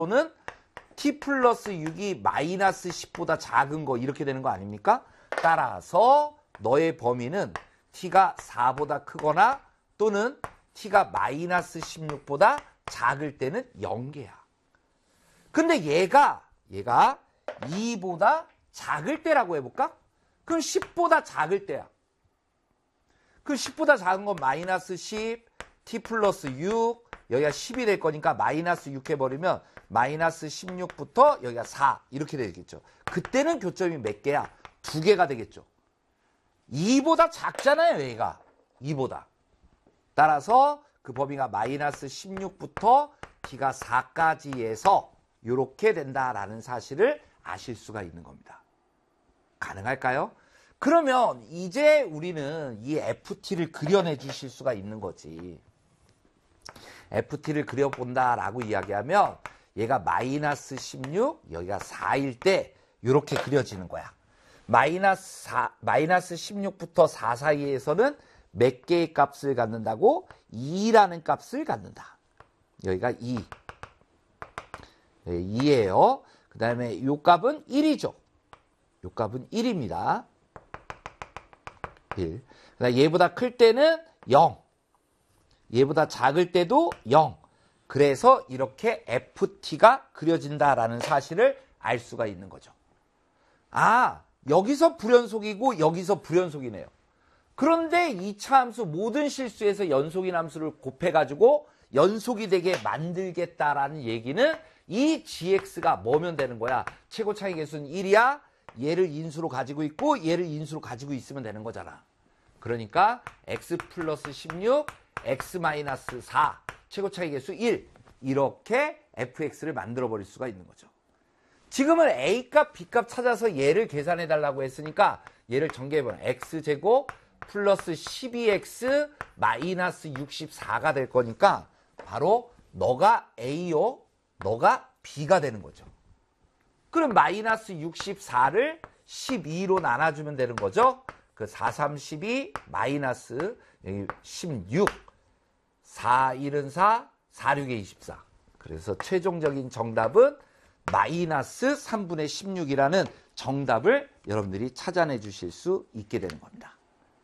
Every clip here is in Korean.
또는 t 플러스 6이 마이너스 10보다 작은 거 이렇게 되는 거 아닙니까? 따라서 너의 범위는 t가 4보다 크거나 또는 t가 마이너스 16보다 작을 때는 0개야. 근데 얘가 2보다 작을 때라고 해볼까? 그럼 10보다 작을 때야. 그럼 10보다 작은 건 마이너스 10, t 플러스 6, 여기가 10이 될 거니까 마이너스 6 해버리면 마이너스 16부터 여기가 4 이렇게 되겠죠. 그때는 교점이 몇 개야? 2개가 되겠죠. 2보다 작잖아요, 얘가. 2보다. 따라서 그 범위가 마이너스 16부터 t가 4까지 해서 이렇게 된다라는 사실을 아실 수가 있는 겁니다. 가능할까요? 그러면 이제 우리는 이 ft를 그려내 주실 수가 있는 거지. ft를 그려본다라고 이야기하면 얘가 마이너스 16, 여기가 4일 때 이렇게 그려지는 거야. 마이너스 16부터 4 사이에서는 몇 개의 값을 갖는다고? 2라는 값을 갖는다. 여기가 2. 2예요. 그 다음에 이 값은 1이죠. 이 값은 1입니다. 1. 그다음 얘보다 클 때는 0. 얘보다 작을 때도 0. 그래서 이렇게 ft가 그려진다라는 사실을 알 수가 있는 거죠. 아, 여기서 불연속이고 여기서 불연속이네요. 그런데 2차 함수 모든 실수에서 연속인 함수를 곱해가지고 연속이 되게 만들겠다라는 얘기는 이 gx가 뭐면 되는 거야? 최고 차이 계수는 1이야. 얘를 인수로 가지고 있고 얘를 인수로 가지고 있으면 되는 거잖아. 그러니까 x 플러스 16, x 마이너스 4, 최고 차이 계수 1 이렇게 fx를 만들어 버릴 수가 있는 거죠. 지금은 a값, b값 찾아서 얘를 계산해 달라고 했으니까 얘를 전개해보면 x제곱 플러스 12x 마이너스 64가 될 거니까 바로 너가 a요, 너가 b가 되는 거죠. 그럼 마이너스 64를 12로 나눠주면 되는 거죠. 그 4, 3, 12 마이너스 16 4, 1은 4, 4, 6에 24. 그래서 최종적인 정답은 마이너스 3분의 16이라는 정답을 여러분들이 찾아내 주실 수 있게 되는 겁니다.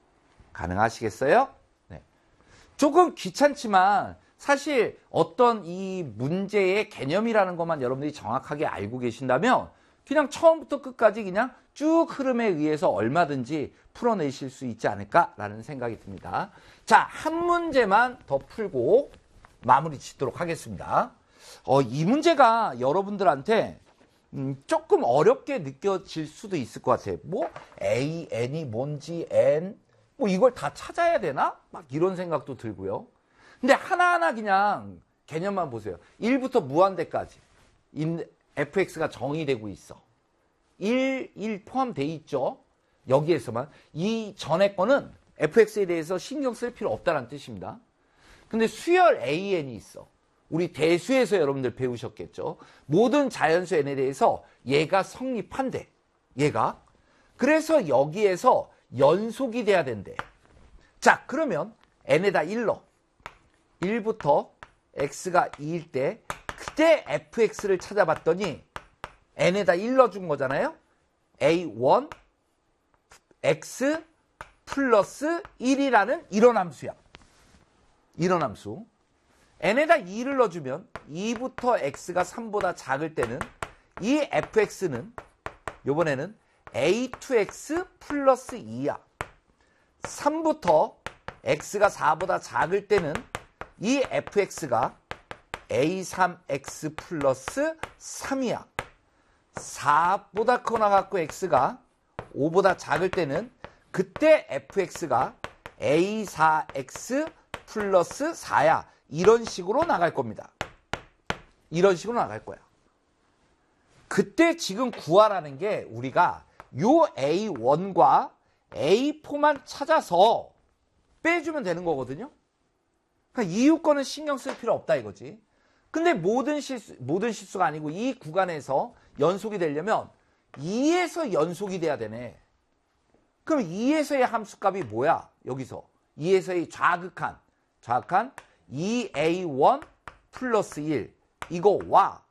가능하시겠어요? 네. 조금 귀찮지만 사실 어떤 이 문제의 개념이라는 것만 여러분들이 정확하게 알고 계신다면 그냥 처음부터 끝까지 그냥 쭉 흐름에 의해서 얼마든지 풀어내실 수 있지 않을까라는 생각이 듭니다. 자, 한 문제만 더 풀고 마무리 짓도록 하겠습니다. 이 문제가 여러분들한테 조금 어렵게 느껴질 수도 있을 것 같아요. 뭐 A, N이 뭔지 N 뭐 이걸 다 찾아야 되나? 막 이런 생각도 들고요. 근데 하나하나 그냥 개념만 보세요. 1부터 무한대까지 fx가 정의되고 있어. 1 포함되어 있죠. 여기에서만. 이 전에 거는 fx에 대해서 신경 쓸 필요 없다는 뜻입니다. 근데 수열 an이 있어. 우리 대수에서 여러분들 배우셨겠죠. 모든 자연수 n에 대해서 얘가 성립한대. 얘가. 그래서 여기에서 연속이 돼야 된대. 자, 그러면 n에다 1로 1부터 x가 2일 때 그때 fx를 찾아봤더니 n에다 1 넣어준 거잖아요. a1 x 플러스 1이라는 이런 함수야. 이런 함수. n에다 2를 넣어주면 2부터 x가 3보다 작을 때는 이 fx는 이번에는 a2x 플러스 2야. 3부터 x가 4보다 작을 때는 이 fx가 a3x 플러스 3이야. 4보다 크거나 같고 x가 5보다 작을 때는 그때 fx가 a4x 플러스 4야. 이런 식으로 나갈 겁니다. 이런 식으로 나갈 거야. 그때 지금 구하라는 게 우리가 요 a1과 a4만 찾아서 빼주면 되는 거거든요. 그러니까 이유권은 신경 쓸 필요 없다 이거지. 근데 모든 실수가 아니고 이 구간에서 연속이 되려면 2에서 연속이 돼야 되네. 그럼 2에서의 함수값이 뭐야? 여기서 2에서의 좌극한 2a1 플러스 1 이거와